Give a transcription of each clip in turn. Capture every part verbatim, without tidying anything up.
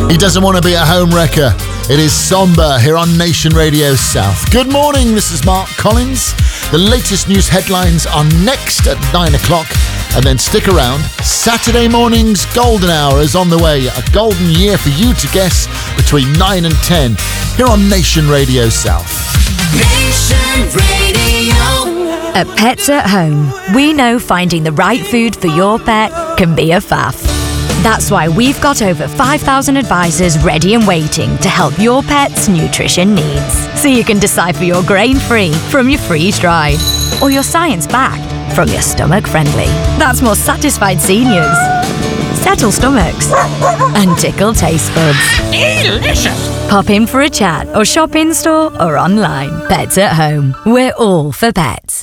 He doesn't want to be a home wrecker. It is Somber here on Nation Radio South. Good morning, this is Mark Collins. The latest news headlines are next at nine o'clock. And then stick around. Saturday morning's golden hour is on the way. A golden year for you to guess between nine and ten here on Nation Radio South. Nation Radio. At Pets at Home, we know finding the right food for your pet can be a faff. That's why we've got over five thousand advisors ready and waiting to help your pet's nutrition needs. So you can decipher your grain-free from your freeze-dried, or your science-backed from your stomach-friendly. That's more satisfied seniors, settle stomachs, and tickle taste buds. Delicious! Pop in for a chat or shop in-store or online. Pets at Home. We're all for pets.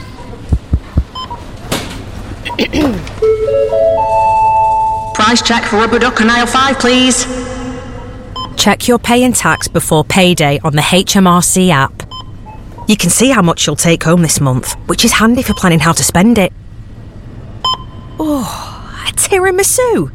Price check for rubber duck and aisle five, please. Check your pay and tax before payday on the H M R C app. You can see how much you'll take home this month, which is handy for planning how to spend it. Oh, a tiramisu!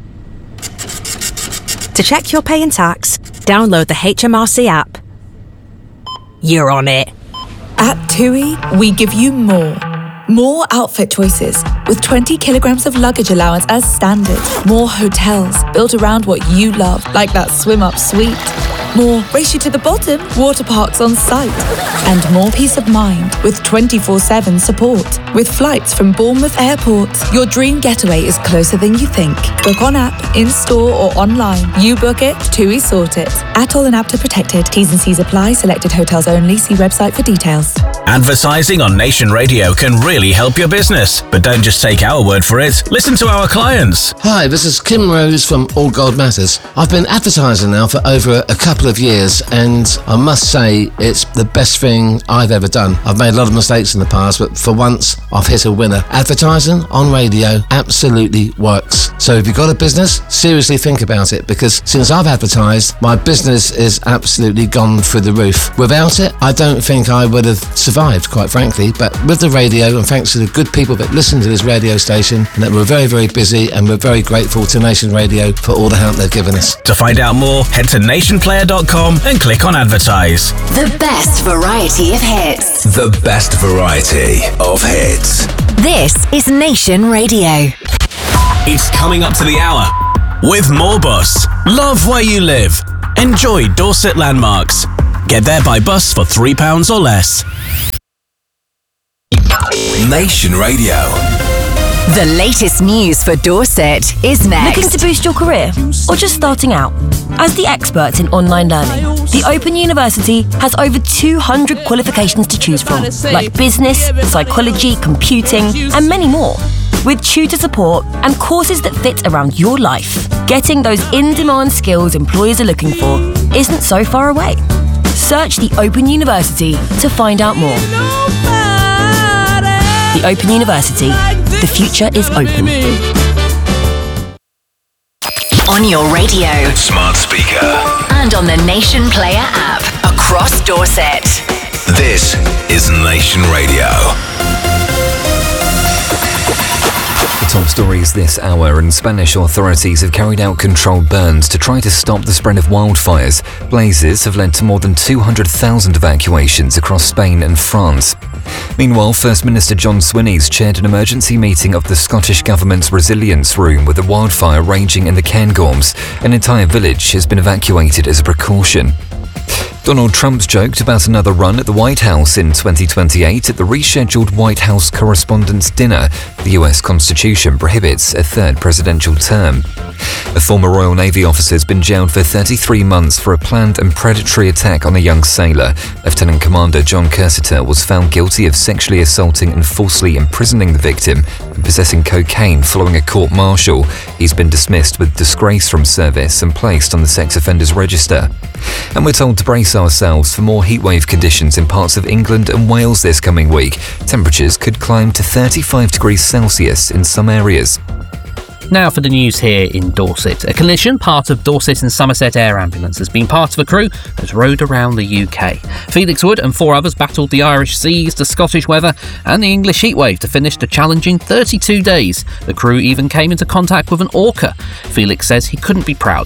To check your pay and tax, download the H M R C app. You're on it. At TUI, we give you more. More outfit choices, with twenty kilograms of luggage allowance as standard. More hotels, built around what you love, like that swim-up suite. More race you to the bottom, water parks on site. And more peace of mind with twenty-four seven support. With flights from Bournemouth Airport, your dream getaway is closer than you think. Book on app, in-store or online. You book it, TUI sort it. Atoll and APTA protected. T's and C's apply. Selected hotels only. See website for details. Advertising on Nation Radio can really help your business. But don't just take our word for it. Listen to our clients. Hi, this is Kim Rose from All Gold Matters. I've been advertising now for over a couple of years, and I must say it's the best thing I've ever done. I've made a lot of mistakes in the past, but for once I've hit a winner. Advertising on radio absolutely works. So if you've got a business, seriously think about it, because since I've advertised, my business is absolutely gone through the roof. Without it, I don't think I would have survived, quite frankly. But with the radio, and thanks to the good people that listen to this radio station, and that we're very, very busy, and we're very grateful to Nation Radio for all the help they've given us. To find out more, head to nation player dot com and click on advertise. The best variety of hits. The best variety of hits. This is Nation Radio. It's coming up to the hour with Moorbus. Love where you live. Enjoy Dorset landmarks. Get there by bus for three pounds or less. Nation Radio. The latest news for Dorset is next. Looking to boost your career or just starting out? As the experts in online learning, the Open University has over two hundred qualifications to choose from, like business, psychology, computing, and many more. With tutor support and courses that fit around your life, getting those in-demand skills employers are looking for isn't so far away. Search the Open University to find out more. The Open University. The future is open. On your radio, Smart speaker. and on the Nation Player app across Dorset. This is Nation Radio. The top stories this hour, and Spanish authorities have carried out controlled burns to try to stop the spread of wildfires. Blazes have led to more than two hundred thousand evacuations across Spain and France. Meanwhile, First Minister John Swinney's chaired an emergency meeting of the Scottish Government's Resilience Room with a wildfire raging in the Cairngorms. An entire village has been evacuated as a precaution. Donald Trump's joked about another run at the White House in twenty twenty-eight at the rescheduled White House Correspondents' Dinner. The U S Constitution prohibits a third presidential term. A former Royal Navy officer has been jailed for thirty-three months for a planned and predatory attack on a young sailor. Lieutenant Commander John Cursiter was found guilty of sexually assaulting and falsely imprisoning the victim and possessing cocaine following a court-martial. He's been dismissed with disgrace from service and placed on the sex offenders register. And we're told to brace ourselves for more heatwave conditions in parts of England and Wales this coming week. Temperatures could climb to thirty-five degrees Celsius in some areas. Now for the news here in Dorset. A collision part of Dorset and Somerset Air Ambulance has been part of a crew that's rode around the U K. Felix Wood and four others battled the Irish seas, the Scottish weather and the English heatwave to finish the challenging thirty-two days. The crew even came into contact with an orca. Felix says he couldn't be prouder.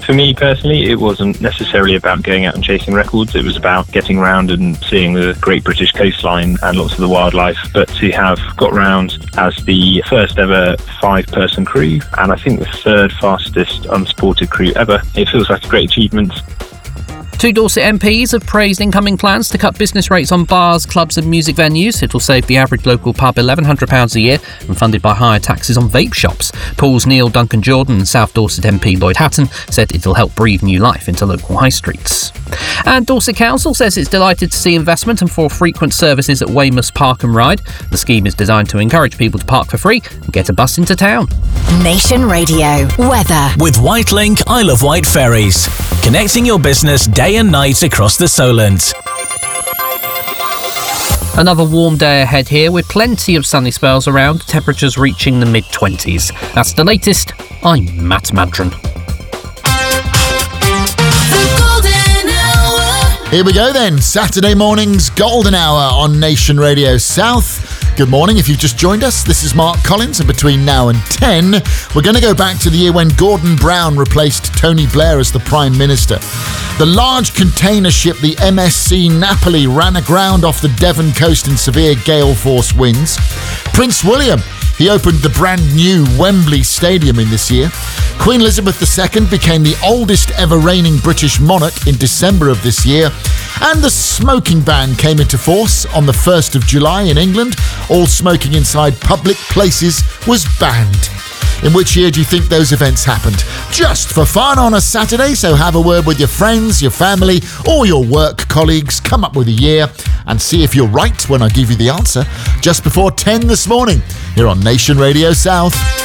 For me personally, it wasn't necessarily about going out and chasing records. It was about getting around and seeing the great British coastline and lots of the wildlife. But to have got round as the first ever five-person crew, and I think the third fastest unsupported crew ever, it feels like a great achievement. Two Dorset M Ps have praised incoming plans to cut business rates on bars, clubs and music venues. It will save the average local pub eleven hundred pounds a year and funded by higher taxes on vape shops. Paul's Neil Duncan Jordan and South Dorset M P Lloyd Hatton said it'll help breathe new life into local high streets. And Dorset Council says it's delighted to see investment and for frequent services at Weymouth Park and Ride. The scheme is designed to encourage people to park for free and get a bus into town. Nation Radio weather. With Whitelink Isle of Wight ferries, connecting your business day and night across the Solent. Another warm day ahead here with plenty of sunny spells around, temperatures reaching the mid-twenties. That's the latest. I'm Matt Madron. Here we go then, Saturday morning's Golden Hour on Nation Radio South. Good morning, if you've just joined us, this is Mark Collins, and between now and ten, we're going to go back to the year when Gordon Brown replaced Tony Blair as the Prime Minister. The large container ship, the M S C Napoli, ran aground off the Devon coast in severe gale force winds. Prince William, he opened the brand new Wembley Stadium in this year. Queen Elizabeth the Second became the oldest ever reigning British monarch in December of this year. And the smoking ban came into force on the first of July in England. All smoking inside public places was banned. In which year do you think those events happened? Just for fun on a Saturday, so have a word with your friends, your family, or your work colleagues. Come up with a year and see if you're right when I give you the answer. Just before ten this morning, here on Nation Radio South.